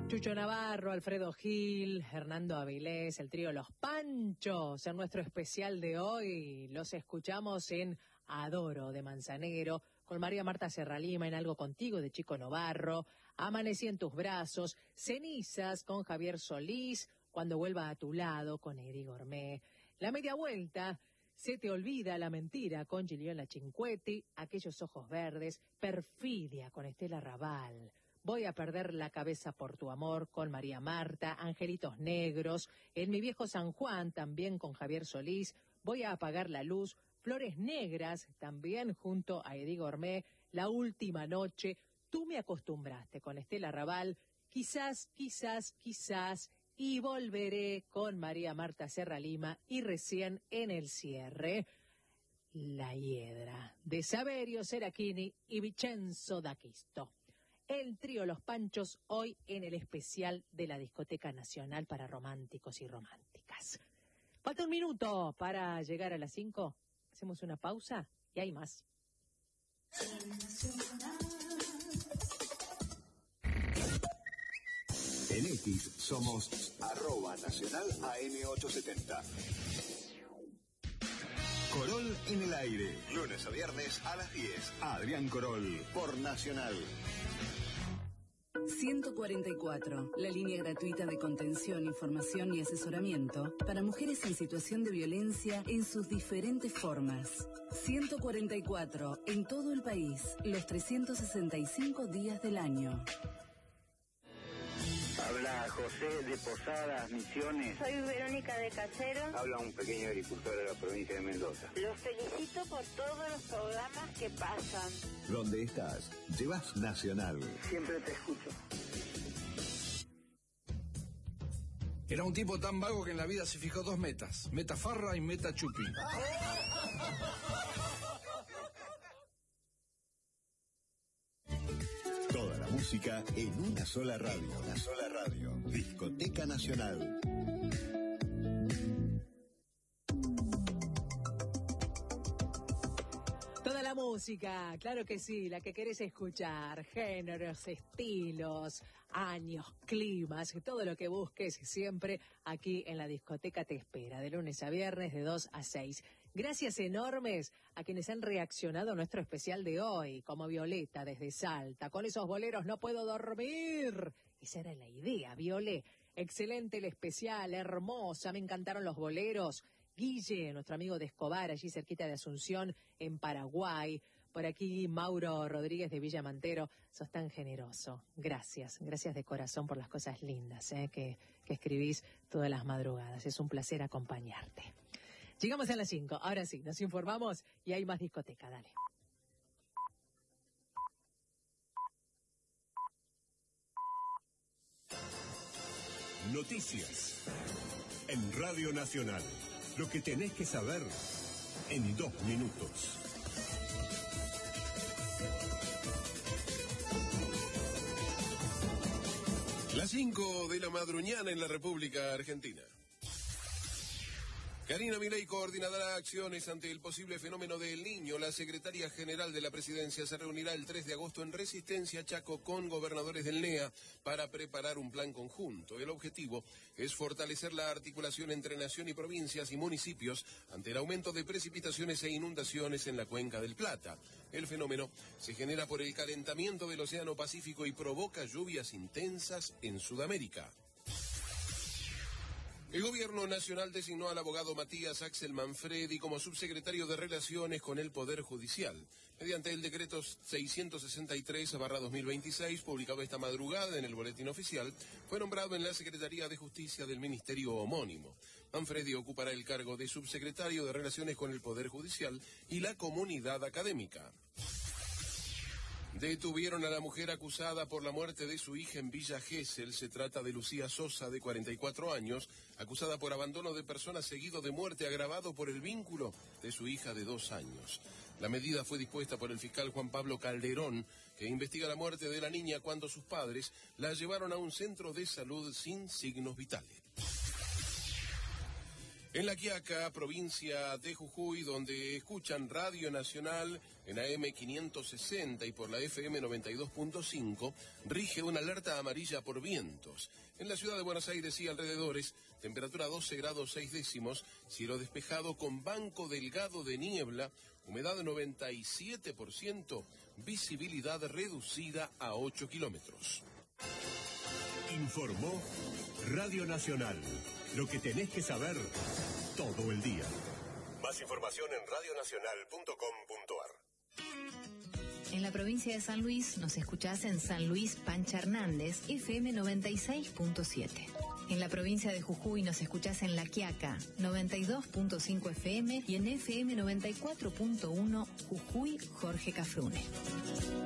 Chucho Navarro, Alfredo Gil, Hernando Avilés, el trío Los Panchos. En nuestro especial de hoy los escuchamos en Adoro de Manzanero, con María Marta Serralima en Algo Contigo de Chico Novarro, Amanecí en tus brazos, Cenizas con Javier Solís, Cuando vuelva a tu lado con Eri Gourmet, La media vuelta, Se te olvida la mentira con Gigliola Cinquetti, Aquellos ojos verdes, Perfidia con Estela Raval, Voy a perder la cabeza por tu amor con María Marta, Angelitos Negros, En mi viejo San Juan también con Javier Solís, Voy a apagar la luz, Flores Negras también junto a Eri Gourmet, La última noche, Tú me acostumbraste con Estela Raval, Quizás, y volveré con María Marta Serralima y recién en el cierre, La Hiedra de Saverio Serachini y Vincenzo D'Acquisto. El trío Los Panchos hoy en el especial de la Discoteca Nacional para románticos y románticas. Falta un minuto para llegar a las 5. Hacemos una pausa y hay más. En X somos @Nacional AM870. Corol en el aire. Lunes a viernes a las 10. Adrián Corol por Nacional. 144, la línea gratuita de contención, información y asesoramiento para mujeres en situación de violencia en sus diferentes formas. 144, en todo el país, los 365 días del año. Habla José de Posadas, Misiones. Soy Verónica de Cachero. Habla un pequeño agricultor de la provincia de Mendoza. Los felicito por todos los programas que pasan. Donde estás, llevas Nacional. Siempre te escucho. Era un tipo tan vago que en la vida se fijó dos metas: meta farra y meta chupi. Toda la música en una sola radio. Una sola radio. Discoteca Nacional. Toda la música, claro que sí, la que querés escuchar, géneros, estilos, años, climas, todo lo que busques siempre aquí en la discoteca te espera, de lunes a viernes de 2 a 6. Gracias enormes a quienes han reaccionado a nuestro especial de hoy, como Violeta desde Salta, con esos boleros no puedo dormir. Esa era la idea, Violé. Excelente el especial, hermosa, me encantaron los boleros. Guille, nuestro amigo de Escobar, allí cerquita de Asunción, en Paraguay. Por aquí, Mauro Rodríguez de Villa Mantero. Sos tan generoso. Gracias, gracias de corazón por las cosas lindas que escribís todas las madrugadas. Es un placer acompañarte. Llegamos a las 5. Ahora sí, nos informamos y hay más discoteca. Dale. Noticias en Radio Nacional. Lo que tenés que saber en 2 minutos. Las 5 de la madruñana en la República Argentina. Karina Milei coordinará acciones ante el posible fenómeno del Niño. La secretaria general de la presidencia se reunirá el 3 de agosto en Resistencia, Chaco, con gobernadores del NEA para preparar un plan conjunto. El objetivo es fortalecer la articulación entre nación y provincias y municipios ante el aumento de precipitaciones e inundaciones en la cuenca del Plata. El fenómeno se genera por el calentamiento del Océano Pacífico y provoca lluvias intensas en Sudamérica. El gobierno nacional designó al abogado Matías Axel Manfredi como subsecretario de Relaciones con el Poder Judicial. Mediante el decreto 663/2026, publicado esta madrugada en el Boletín Oficial, fue nombrado en la Secretaría de Justicia del Ministerio homónimo. Manfredi ocupará el cargo de subsecretario de Relaciones con el Poder Judicial y la comunidad académica. Detuvieron a la mujer acusada por la muerte de su hija en Villa Gesell. Se trata de Lucía Sosa, de 44 años, acusada por abandono de persona seguido de muerte agravado por el vínculo de su hija de 2 años. La medida fue dispuesta por el fiscal Juan Pablo Calderón, que investiga la muerte de la niña cuando sus padres la llevaron a un centro de salud sin signos vitales. En La Quiaca, provincia de Jujuy, donde escuchan Radio Nacional en AM 560 y por la FM 92.5, rige una alerta amarilla por vientos. En la ciudad de Buenos Aires y alrededores, temperatura 12 grados 6 décimos, cielo despejado con banco delgado de niebla, humedad 97%, visibilidad reducida a 8 kilómetros. Informó Radio Nacional. Lo que tenés que saber todo el día. Más información en radionacional.com.ar. En la provincia de San Luis nos escuchás en San Luis Pancha Hernández, FM 96.7. En la provincia de Jujuy nos escuchás en La Quiaca, 92.5 FM y en FM 94.1 Jujuy Jorge Cafrune.